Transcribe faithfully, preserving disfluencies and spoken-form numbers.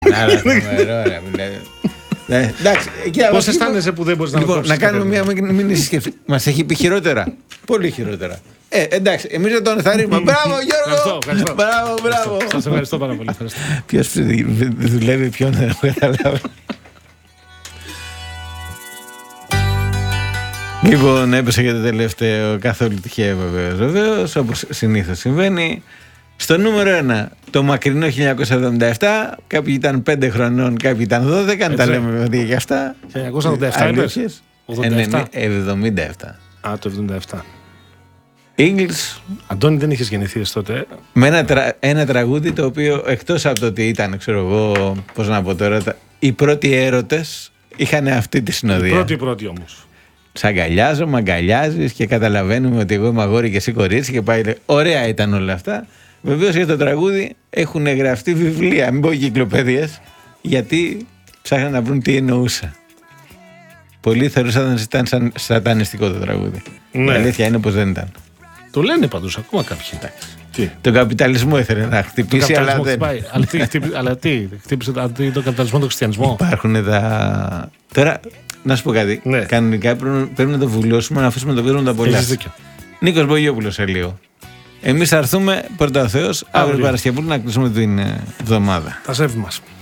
Πώς αισθάνεσαι που δεν μπορείς να με κόψεις? Να κάνουμε μια μήνυ συσκευή. Μας έχει πει χειρότερα. Πολύ χειρότερα. Ε, εντάξει, εμείς δεν τον εθαρρύνουμε. Μπράβο, Γιώργο! Μπράβο, μπράβο. Σας ευχαριστώ πάρα πολύ. Ποιος δουλεύει, ποιον δεν έχω καταλάβει. Λοιπόν, έπεσε για το τελευταίο, καθόλου τυχαίο βεβαίως, βεβαίως, όπως συνήθως συμβαίνει. Στο νούμερο ένα, το μακρινό χίλια εννιακόσια εβδομήντα επτά, κάποιοι ήταν πέντε χρονών, κάποιοι ήταν δώδεκα, αν τα λέμε ότι για αυτά. χίλια εννιακόσια ογδόντα επτά είπες? εβδομήντα επτά. Α, το εβδομήντα επτά. Eagles. Αντώνη, δεν είχες γεννηθεί τότε? Με ένα, τρα, ένα τραγούδι το οποίο, εκτός από το ότι ήταν, ξέρω εγώ, πώς να πω τώρα, οι πρώτοι έρωτες είχαν αυτή τη συνοδεία. Οι πρώτοι, οι πρώτοι όμως. Σ' αγκαλιάζω, μ' αγκαλιάζεις και καταλαβαίνουμε ότι εγώ είμαι αγόρι και εσύ κορίτσι και πάει. Ωραία ήταν όλα αυτά. Βεβαίως για το τραγούδι έχουν γραφτεί βιβλία, μην πω κυκλοπαίδειες, γιατί ψάχναν να βρουν τι εννοούσα. Πολλοί θεωρούσαν ότι ήταν σαν σατανιστικό το τραγούδι. Ναι. Η αλήθεια είναι πως δεν ήταν. Το λένε πάντως ακόμα κάποιοι. Τι? Τον καπιταλισμό ήθελε να χτυπήσει, αλλά δεν. Αλλά τι, χτύπησε, αλλά τι, χτύπησε τον καπιταλισμό, τον χριστιανισμό. Υπάρχουν τα. Τώρα, να σου πω κάτι. Ναι. Κανονικά πρέπει, πρέπει να το βουλώσουμε, να αφήσουμε το πέρασμα τα πολλά. Έχεις δίκιο. Νίκος Μπογιόπουλος σε λίγο. Εμείς θα έρθουμε πρώτα ο Θεός αύριο Παρασκευή να κλείσουμε την εβδομάδα. Τα σέβη μας.